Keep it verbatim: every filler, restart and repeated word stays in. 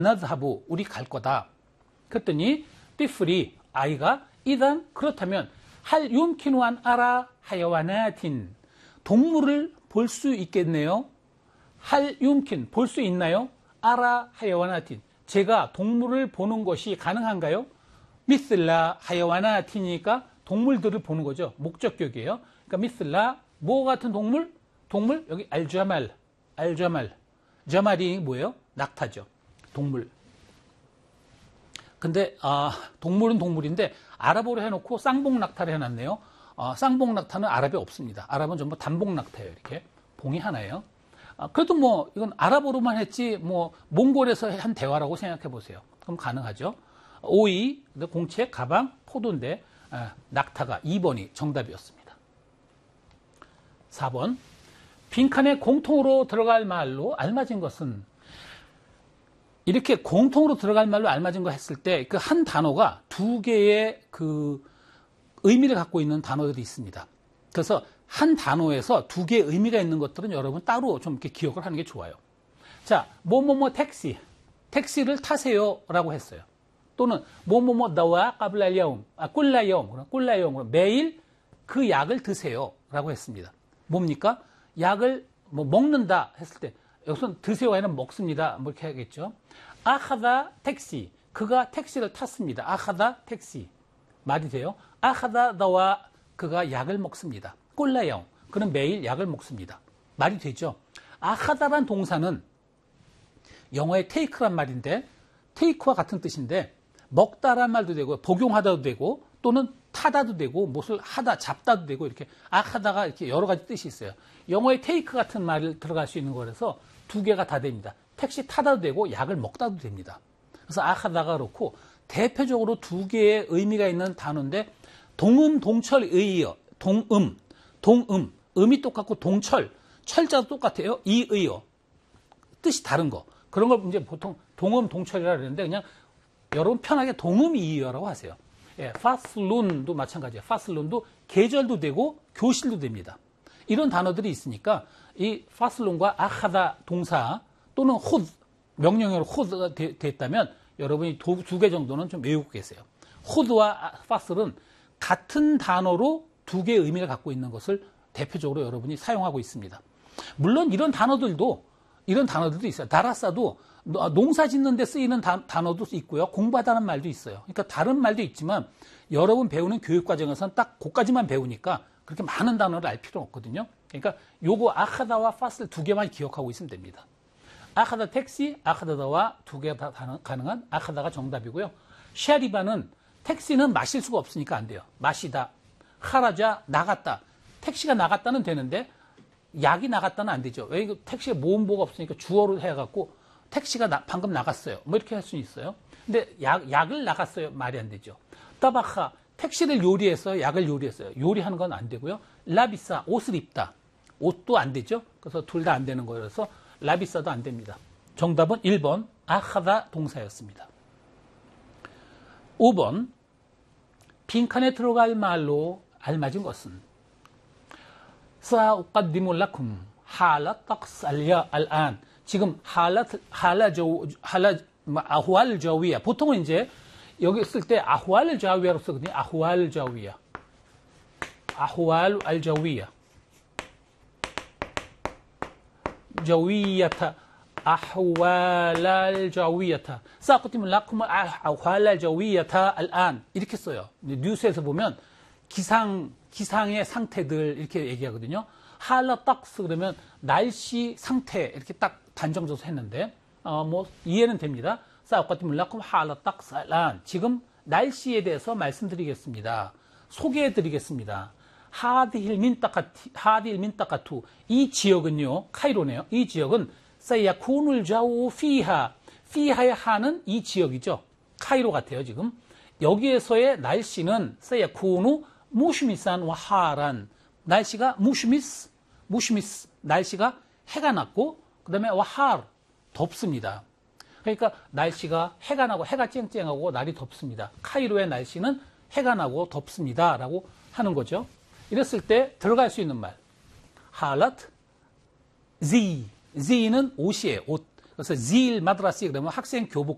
나드하부 우리 갈 거다. 그랬더니 띠플이 아이가 이단 그렇다면 할 욤키누 안 아라 하야와나틴 동물을 볼 수 있겠네요. 할 욤킨 볼 수 있나요? 아라 하야와나틴 제가 동물을 보는 것이 가능한가요? 미슬라 하야와나틴이니까 동물들을 보는 거죠. 목적격이에요. 그러니까 미슬라 뭐 같은 동물? 동물 여기 알자말 알자말 자말이 뭐예요? 낙타죠. 동물. 근데 아, 동물은 동물인데 아랍어로 해놓고 쌍봉 낙타를 해놨네요. 아, 쌍봉 낙타는 아랍에 없습니다. 아랍은 전부 단봉 낙타예요. 이렇게 봉이 하나예요. 아, 그래도 뭐 이건 아랍어로만 했지 뭐 몽골에서 한 대화라고 생각해 보세요. 그럼 가능하죠. 오이, 공책, 가방, 포도인데 아, 낙타가 이 번이 정답이었습니다. 사 번 빈칸에 공통으로 들어갈 말로 알맞은 것은 이렇게 공통으로 들어갈 말로 알맞은 거 했을 때 그 한 단어가 두 개의 그 의미를 갖고 있는 단어들이 있습니다. 그래서 한 단어에서 두 개의 의미가 있는 것들은 여러분 따로 좀 이렇게 기억을 하는 게 좋아요. 자, 뭐뭐뭐 택시, 택시를 타세요라고 했어요. 또는 뭐뭐뭐 너와 까블라야움, 아 꿀라야움, 꿀라야움 매일 그 약을 드세요라고 했습니다. 뭡니까? 약을 뭐 먹는다 했을 때 여기서는 드세요가 아니라 먹습니다. 뭐 이렇게 하겠죠. 아하다 택시. 그가 택시를 탔습니다. 아하다 택시. 말이 돼요. 아하다 너와 그가 약을 먹습니다. 꼴라영. 그는 매일 약을 먹습니다. 말이 되죠. 아하다란 동사는 영어의 take란 말인데 take와 같은 뜻인데 먹다란 말도 되고 복용하다도 되고 또는 타다도 되고 무엇을 하다 잡다도 되고 이렇게 아하다가 이렇게 여러 가지 뜻이 있어요. 영어의 take 같은 말을 들어갈 수 있는 거라서 두 개가 다 됩니다. 택시 타다도 되고 약을 먹다도 됩니다. 그래서 아하다가 그렇고 대표적으로 두 개의 의미가 있는 단어인데 동음 동철의어 동음 동음 음이 똑같고 동철 철자도 똑같아요. 이의어 뜻이 다른 거 그런 걸 이제 보통 동음 동철이라 그러는데 그냥 여러분 편하게 동음 이의어라고 하세요. 예, 파슬룬도 마찬가지예요. 파슬룬도 계절도 되고 교실도 됩니다. 이런 단어들이 있으니까 이 파슬룬과 아하다 동사 또는 훗 명령어로 훗가 됐다면 여러분이 두 개 정도는 좀 외우고 계세요. 훗와 파슬은 같은 단어로 두 개의 의미를 갖고 있는 것을 대표적으로 여러분이 사용하고 있습니다. 물론 이런 단어들도 이런 단어들도 있어요. 다라사도 농사 짓는 데 쓰이는 단어도 있고요. 공부하다는 말도 있어요. 그러니까 다른 말도 있지만 여러분 배우는 교육 과정에서는 딱 그까지만 배우니까 그렇게 많은 단어를 알 필요는 없거든요. 그러니까 요거 아하다와 파슬 두 개만 기억하고 있으면 됩니다. 아하다 택시, 아하다와 두 개 다 가능한 아하다가 정답이고요. 샤리바는 택시는 마실 수가 없으니까 안 돼요. 마시다. 하라자 나갔다. 택시가 나갔다는 되는데 약이 나갔다는 안 되죠. 왜? 택시에 모음보가 없으니까 주어로 해갖고 택시가 나, 방금 나갔어요. 뭐 이렇게 할 수는 있어요. 근데 약, 약을 나갔어요. 말이 안 되죠. 따바카 택시를 요리했어요. 약을 요리했어요. 요리하는 건 안 되고요. 라비사 옷을 입다. 옷도 안 되죠. 그래서 둘 다 안 되는 거여서 라비사도 안 됩니다. 정답은 일 번 아하다 동사였습니다. 오 번 빈칸에 들어갈 말로 알맞은 것은 사우까디무 라쿰 할라 딱스 알야 알안 지금 할라 할라 저 할라 아후알 저위야 보통은 이제 여기 쓸 때 아후알 저위야로 쓰거든요. 아후알 저위야 아후알 알 저위야 저위야타 아후알 알 저위야타 사우까디무 라쿰 아후알 알 저위야타 알안 이렇게 써요. 뉴스에서 보면 기상 기상의 상태들 이렇게 얘기하거든요. 할라 딱스 그러면 날씨 상태 이렇게 딱 단정져서 했는데 어, 뭐 이해는 됩니다. 사우까티 물라쿰 할라 딱스 알안 지금 날씨에 대해서 말씀드리겠습니다. 소개해드리겠습니다. 하디힐 민따카티 하디힐 민따카투 이 지역은요 카이로네요. 이 지역은 사야쿠눌 자우 피하 피하의 하는 이 지역이죠. 카이로 같아요 지금. 여기에서의 날씨는 사야쿠누 무슈미산 와 하란 날씨가 무슈미스 무슈미스 날씨가 해가 났고 그 다음에 와 하 덥습니다. 그러니까 날씨가 해가 나고 해가 쨍쨍하고 날이 덥습니다. 카이로의 날씨는 해가 나고 덥습니다 라고 하는 거죠. 이랬을 때 들어갈 수 있는 말 할랏 지 지는 옷이에요. 옷. 그래서 질 마드라시 그러면 학생 교복